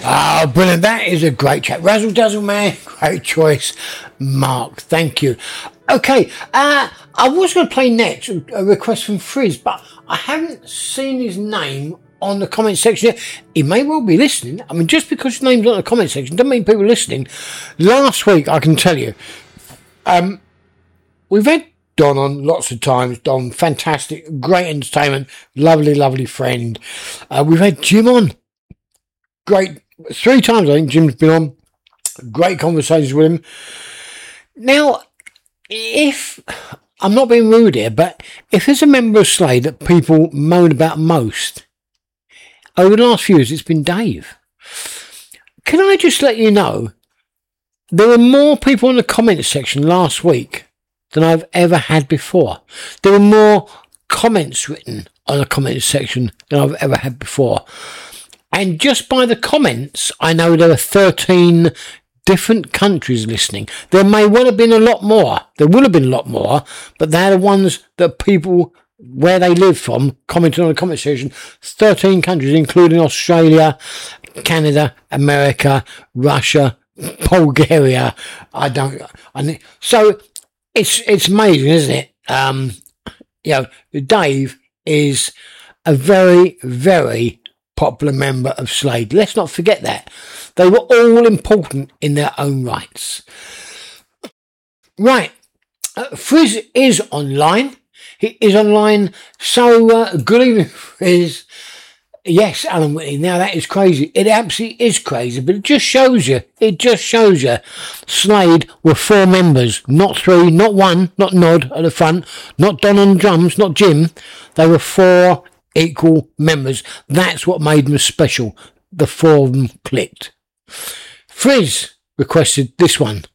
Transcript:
Oh, brilliant. That is a great chat. Razzle dazzle, man. Great choice, Mark. Thank you. Okay, I was going to play next a request from Frizz, but I haven't seen his name on the comment section yet. He may well be listening. I mean, just because his name's on the comment section doesn't mean people are listening. Last week, I can tell you, we've had Don on lots of times. Don, fantastic, great entertainment, lovely, lovely friend. We've had Jim on. Great. 3 times, I think, Jim's been on. Great conversations with him. Now, if I'm not being rude here, but if there's a member of Slade that people moan about most over the last few years, it's been Dave. Can I just let you know, there were more people in the comments section last week than I've ever had before. There were more comments written on the comments section than I've ever had before. And just by the comments, I know there are 13 different countries listening. There may well have been a lot more. There will have been a lot more, but they're the ones that people, where they live from, commented on the comment section. 13 countries, including Australia, Canada, America, Russia, Bulgaria. So it's amazing, isn't it? Dave is a very, very popular member of Slade. Let's not forget that. They were all important in their own rights. Right. Frizz is online. He is online. So, good evening, Frizz. Yes, Alan Whitney. Now, that is crazy. It absolutely is crazy, but it just shows you. Slade were 4 members, not 3, not 1, not Nod at the front, not Don on drums, not Jim. They were 4 equal members. That's what made them special. The 4 of them clicked. Frizz requested this one.